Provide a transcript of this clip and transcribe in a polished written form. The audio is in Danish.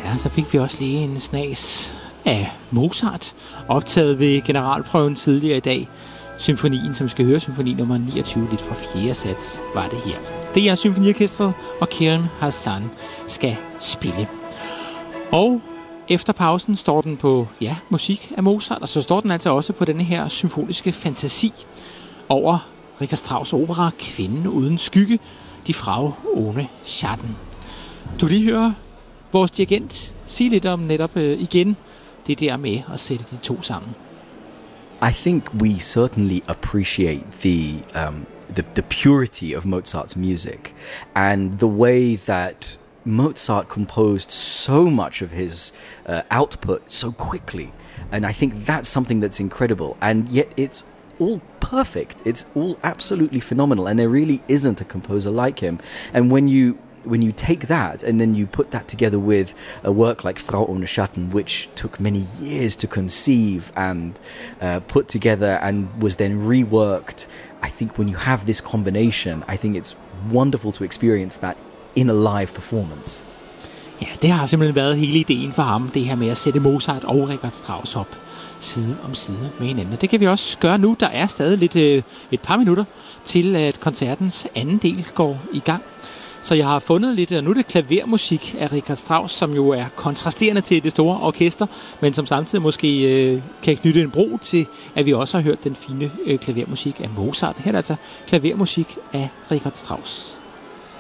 Ja, så fik vi også lige en snas af Mozart, optaget ved generalprøven tidligere i dag. Symfonien, som skal høre, symfoni nummer 29, lidt fra 4. sats, var det her. Det er symfoniorkestret, og Keren Hassan skal spille. Og efter pausen står den på, musik af Mozart, og så står den altså også på denne her symfoniske fantasi over Richard Strauss' opera Kvinden uden skygge, Die Frau ohne Schatten. Du vil lige høre vores dirigent sige lidt om netop igen det der med at sætte de to sammen. I think we certainly appreciate the purity of Mozart's music and the way that Mozart composed so much of his output so quickly, and I think that's something that's incredible, and yet it's all perfect. It's all absolutely phenomenal, and there really isn't a composer like him. And when you take that and then you put that together with a work like Frau ohne Schatten, which took many years to conceive and put together and was then reworked, I think when you have this combination, I think it's wonderful to experience that in a live performance. Ja, det har simpelthen været hele ideen for ham, det her med at sætte Mozart og Richard Strauss op side om side med hinanden. Og det kan vi også gøre nu. Der er stadig lidt et par minutter til, at koncertens anden del går i gang. Så jeg har fundet lidt, og nu er det klavermusik af Richard Strauss, som jo er kontrasterende til det store orkester, men som samtidig måske kan knytte en bro til, at vi også har hørt den fine klavermusik af Mozart. Her er altså klavermusik af Richard Strauss.